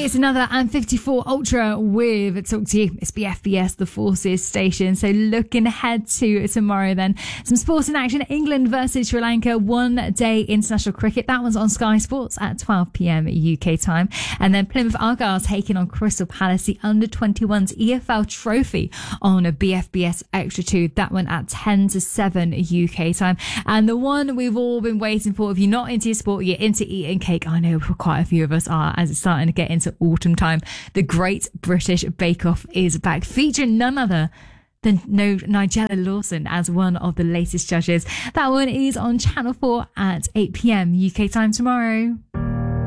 It's another M54 Ultra with Talk to You. It's BFBS, the Forces station. So looking ahead to tomorrow then. Some sports in action. England versus Sri Lanka, 1 day international cricket. That one's on Sky Sports at 12 p.m. UK time. And then Plymouth Argyle taking on Crystal Palace, the under-21s EFL trophy on a BFBS Extra 2. That one at 10 to 7 UK time. And the one we've all been waiting for, if you're not into your sport, you're into eating cake. I know quite a few of us are, as it's starting to get into autumn time. The Great British Bake Off is back, featuring none other than Nigella Lawson as one of the latest judges. That one is on Channel 4 at 8 p.m. UK time tomorrow.